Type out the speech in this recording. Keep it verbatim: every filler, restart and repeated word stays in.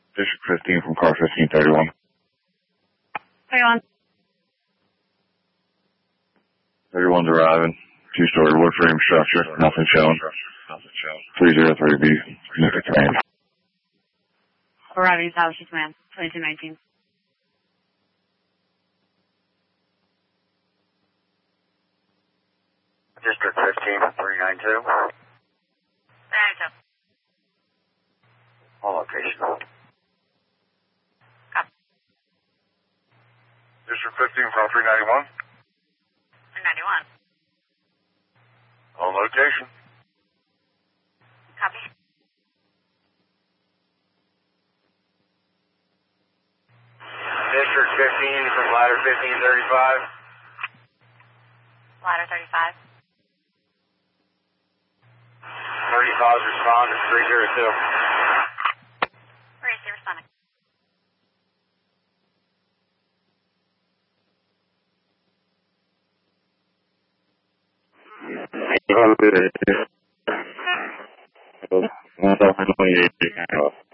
District fifteen from car fifteen thirty-one. Hang on. thirty-one's arriving. Two-story wood frame structure. Nothing shown. three oh three B. Connected command. Arriving South Command. twenty-two nineteen. District fifteen, three nine two. three nine two. All location. Copy. District fifteen from three ninety-one. three ninety-one. On location. Copy. District fifteen from ladder fifteen thirty-five. Ladder thirty-five. thirty-five respond to three zero two. Receiver responding. one thousand twenty-eight.